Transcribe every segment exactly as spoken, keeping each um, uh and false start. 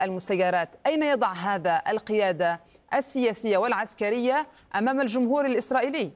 المسيرات. أين يضع هذا القيادة السياسية والعسكرية أمام الجمهور الإسرائيلي؟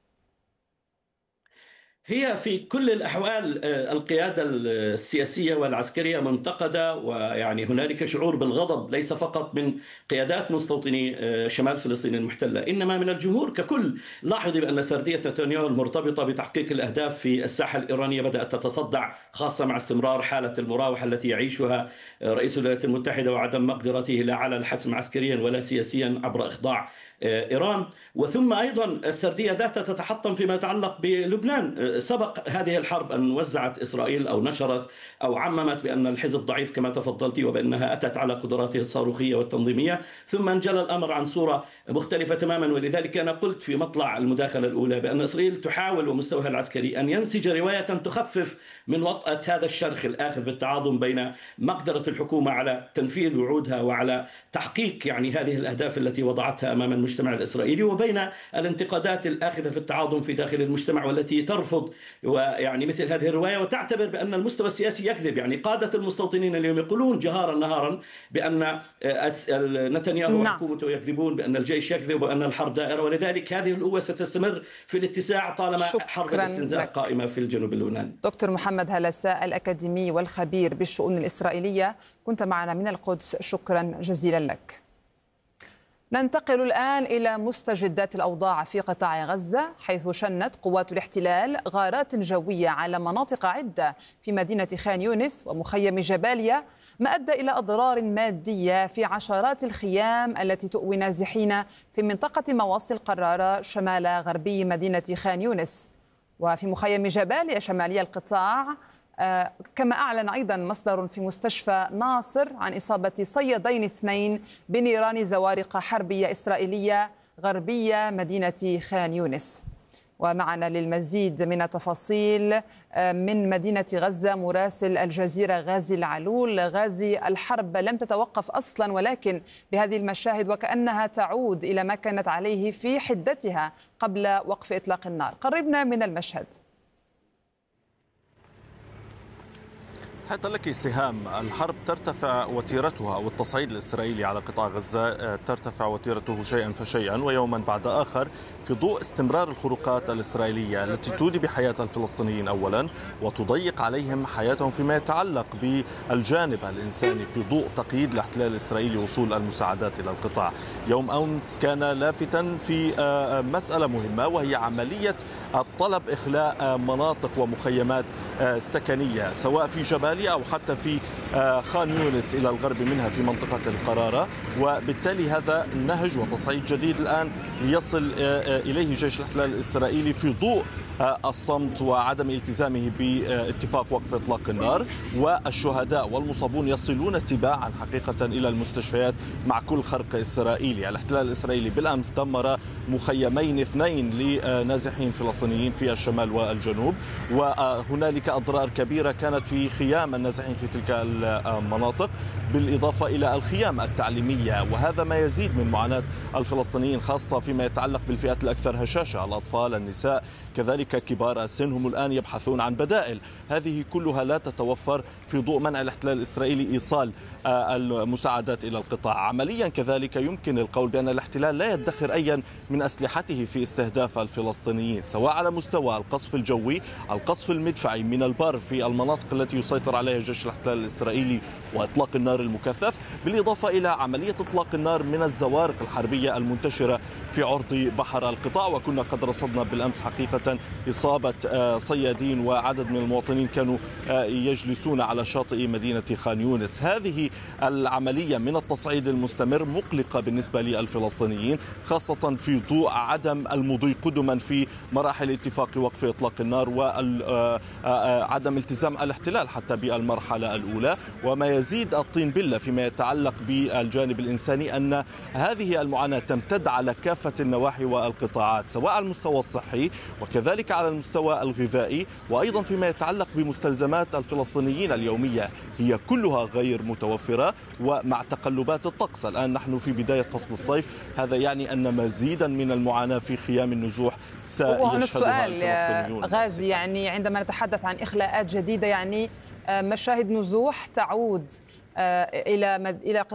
هي في كل الأحوال القيادة السياسية والعسكرية منتقدة، ويعني هنالك شعور بالغضب ليس فقط من قيادات مستوطني شمال فلسطين المحتلة، إنما من الجمهور ككل. لاحظي بأن سردية نتنياهو المرتبطة بتحقيق الأهداف في الساحة الإيرانية بدأت تتصدع، خاصة مع استمرار حالة المراوحة التي يعيشها رئيس الولايات المتحدة وعدم مقدرته لا على الحسم عسكريا ولا سياسيا عبر إخضاع إيران. وثم أيضا السردية ذاتها تتحطم فيما يتعلق بلبنان. سبق هذه الحرب أن وزعت إسرائيل أو نشرت أو عممت بأن الحزب ضعيف كما تفضلت، وبأنها أتت على قدراته الصاروخية والتنظيمية، ثم انجلى الأمر عن صورة مختلفة تماما. ولذلك أنا قلت في مطلع المداخلة الأولى بأن إسرائيل تحاول ومستواها العسكري أن ينسج رواية تخفف من وطأة هذا الشرخ الآخذ بالتعاظم بين مقدرة الحكومة على تنفيذ وعودها وعلى تحقيق يعني هذه الأهداف التي وضعتها أمام المجتمع الإسرائيلي، وبين الانتقادات الآخذة في التعاظم في داخل المجتمع والتي ترفض ويعني مثل هذه الرواية وتعتبر بأن المستوى السياسي يكذب. يعني قادة المستوطنين اليوم يقولون جهارا نهارا بأن نتنياهو نعم. وحكومته يكذبون، بأن الجيش يكذب، وأن الحرب دائرة، ولذلك هذه القوة ستستمر في الاتساع طالما حرب الاستنزاف قائمة في الجنوب اللبناني. دكتور محمد هلساء الأكاديمي والخبير بالشؤون الإسرائيلية، كنت معنا من القدس، شكرا جزيلا لك. ننتقل الآن إلى مستجدات الأوضاع في قطاع غزة، حيث شنت قوات الاحتلال غارات جوية على مناطق عدة في مدينة خان يونس ومخيم جباليا، ما أدى إلى أضرار مادية في عشرات الخيام التي تؤوي نازحين في منطقة مواصل قرارة شمال غربي مدينة خان يونس وفي مخيم جباليا شمالي القطاع. آه كما أعلن أيضا مصدر في مستشفى ناصر عن إصابة صيادين اثنين بنيران زوارق حربية إسرائيلية غربية مدينة خان يونس. ومعنا للمزيد من التفاصيل آه من مدينة غزة مراسل الجزيرة غازي العلول. غازي، الحرب لم تتوقف أصلا، ولكن بهذه المشاهد وكأنها تعود إلى ما كانت عليه في حدتها قبل وقف إطلاق النار. قربنا من المشهد. حتى لك سهام، الحرب ترتفع وتيرتها أو التصعيد الإسرائيلي على قطاع غزة ترتفع وتيرته شيئا فشيئا ويوما بعد آخر في ضوء استمرار الخروقات الإسرائيلية التي تودي بحياة الفلسطينيين أولا وتضيق عليهم حياتهم فيما يتعلق بالجانب الإنساني في ضوء تقييد الاحتلال الإسرائيلي وصول المساعدات إلى القطاع. يوم أمس كان لافتا في مسألة مهمة، وهي عملية الطلب إخلاء مناطق ومخيمات سكنية سواء في جبال أو حتى في خان يونس إلى الغرب منها في منطقة القرارة، وبالتالي هذا نهج وتصعيد جديد الآن يصل إليه جيش الاحتلال الإسرائيلي في ضوء الصمت وعدم التزامه باتفاق وقف إطلاق النار، والشهداء والمصابون يصلون تباعا حقيقة إلى المستشفيات مع كل خرق إسرائيلي. الاحتلال الإسرائيلي بالأمس دمر مخيمين اثنين لنازحين فلسطينيين في الشمال والجنوب، وهنالك أضرار كبيرة كانت في خيام النازحين في تلك المناطق، بالإضافة إلى الخيام التعليمية، وهذا ما يزيد من معاناة الفلسطينيين خاصة فيما يتعلق بالفئات الأكثر هشاشة، الأطفال، النساء، كذلك كبار السن، هم الآن يبحثون عن بدائل. هذه كلها لا تتوفر في ضوء منع الاحتلال الإسرائيلي إيصال المساعدات إلى القطاع. عمليا كذلك يمكن القول بأن الاحتلال لا يدخر أي من أسلحته في استهداف الفلسطينيين، سواء على مستوى القصف الجوي، القصف المدفعي من البر في المناطق التي يسيطر عليها جيش الاحتلال الإسرائيلي وإطلاق النار المكثف، بالإضافة إلى عملية إطلاق النار من الزوارق الحربية المنتشرة في عرض بحر القطاع. وكنا قد رصدنا بالأمس حقيقة إصابة صيادين وعدد من المواطنين كانوا يجلسون على شاطئ مدينة خان يونس. هذه العملية من التصعيد المستمر مقلقة بالنسبة للفلسطينيين، خاصة في ضوء عدم المضي قدما في مراحل اتفاق وقف إطلاق النار وعدم التزام الاحتلال حتى بالمرحلة الأولى. وما يزيد الطين بلة فيما يتعلق بالجانب الإنساني أن هذه المعاناة تمتد على كافة النواحي والقطاعات، سواء على المستوى الصحي وكذلك على المستوى الغذائي، وأيضا فيما يتعلق بمستلزمات الفلسطينيين اليومية هي كلها غير متوفرة. ومع تقلبات الطقس الآن نحن في بداية فصل الصيف، هذا يعني أن مزيدا من المعاناة في خيام النزوح سيشهدها الفلسطينيون. غازي، يعني عندما نتحدث عن إخلاءات جديدة، يعني مشاهد نزوح تعود إلى إلى